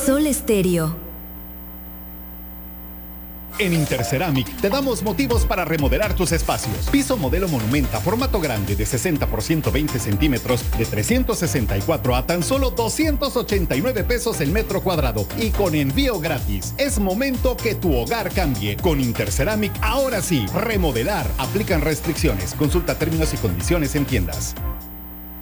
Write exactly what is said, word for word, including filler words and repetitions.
Sol Estéreo. En Interceramic te damos motivos para remodelar tus espacios. Piso modelo Monumenta, formato grande de sesenta por ciento veinte centímetros de trescientos sesenta y cuatro a tan solo doscientos ochenta y nueve pesos el metro cuadrado y con envío gratis. Es momento que tu hogar cambie. Con Interceramic, ahora sí, remodelar. Aplican restricciones. Consulta términos y condiciones en tiendas.